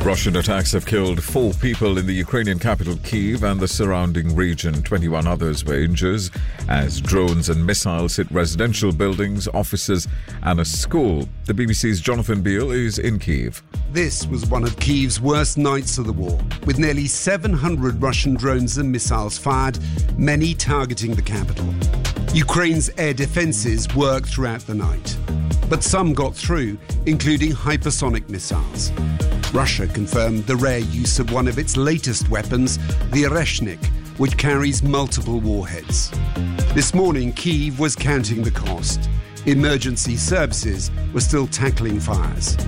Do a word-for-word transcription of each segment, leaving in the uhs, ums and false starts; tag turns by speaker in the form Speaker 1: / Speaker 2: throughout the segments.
Speaker 1: Russian attacks have killed four people in the Ukrainian capital Kyiv and the surrounding region. twenty-one others were injured as drones and missiles hit residential buildings, offices and a school. The B B C's Jonathan Beale is in Kyiv.
Speaker 2: This was one of Kyiv's worst nights of the war, with nearly seven hundred Russian drones and missiles fired, many targeting the capital. Ukraine's air defences worked throughout the night, but some got through, including hypersonic missiles. Russia confirmed the rare use of one of its latest weapons, the Oreshnik, which carries multiple warheads. This morning, Kyiv was counting the cost. Emergency services were still tackling fires.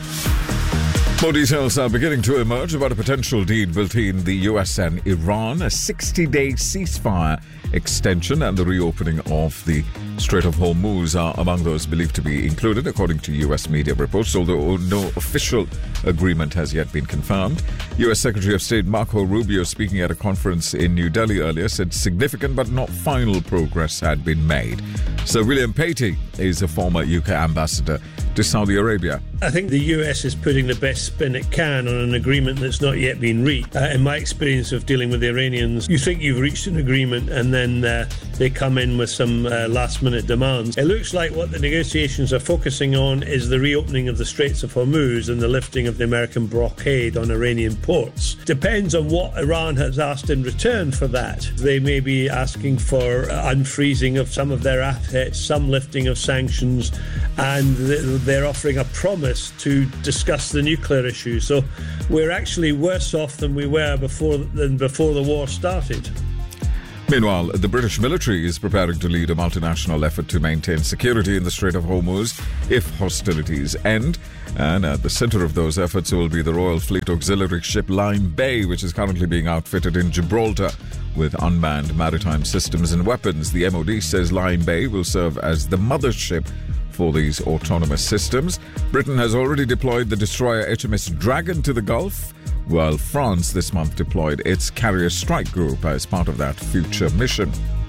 Speaker 1: More details are beginning to emerge about a potential deal between the U S and Iran, a sixty-day ceasefire extension and the reopening of the Strait of Hormuz are among those believed to be included, according to U S media reports, although no official agreement has yet been confirmed. U S Secretary of State Marco Rubio, speaking at a conference in New Delhi earlier, said significant but not final progress had been made. Sir William Patey is a former U K ambassador to Saudi Arabia.
Speaker 3: I think the U S is putting the best spin it can on an agreement that's not yet been reached. Uh, in my experience of dealing with the Iranians, you think you've reached an agreement and then uh, they come in with some uh, last-minute demands. It looks like what the negotiations are focusing on is the reopening of the Straits of Hormuz and the lifting of the American blockade on Iranian ports. Depends on what Iran has asked in return for that. They may be asking for unfreezing of some of their assets, some lifting of sanctions, and they're offering a promise to discuss the nuclear issue. So we're actually worse off than we were before than before the war started.
Speaker 1: Meanwhile, the British military is preparing to lead a multinational effort to maintain security in the Strait of Hormuz if hostilities end. And at the centre of those efforts will be the Royal Fleet auxiliary ship Lyme Bay, which is currently being outfitted in Gibraltar with unmanned maritime systems and weapons. The M O D says Lyme Bay will serve as the mothership for these autonomous systems. Britain has already deployed the destroyer H M S Dragon to the Gulf, while France this month deployed its carrier strike group as part of that future mission.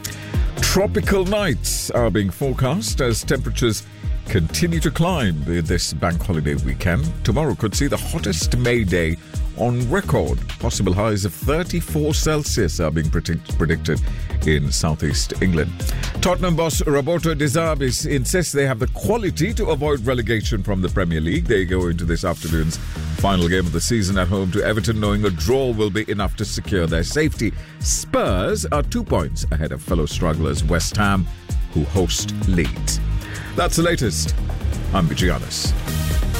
Speaker 1: Tropical nights are being forecast as temperatures continue to climb this bank holiday weekend. Tomorrow could see the hottest May day on record. Possible highs of thirty-four Celsius are being predict- predicted in southeast England. Tottenham boss Roberto De Zerbi insists they have the quality to avoid relegation from the Premier League. They go into this afternoon's final game of the season at home to Everton, knowing a draw will be enough to secure their safety. Spurs are two points ahead of fellow strugglers West Ham, who host Leeds. That's the latest. I'm Vijayanis.